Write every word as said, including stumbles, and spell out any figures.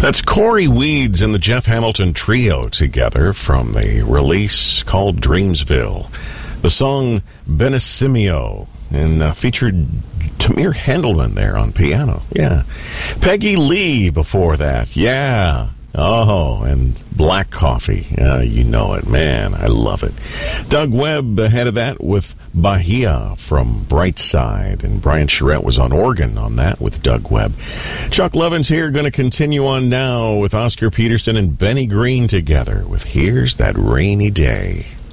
That's Corey Weeds and the Jeff Hamilton Trio together from the release called Dreamsville. The song Benissimio, and uh, featured Tamir Handelman there on piano. Yeah. Peggy Lee before that. Yeah. Oh, and Black Coffee. Uh, you know it, man. I love it. Doug Webb ahead of that with Bahia from Brightside, and Brian Charette was on organ on that with Doug Webb. Chuck Levin's here, going to continue on now with Oscar Peterson and Benny Green together with Here's That Rainy Day.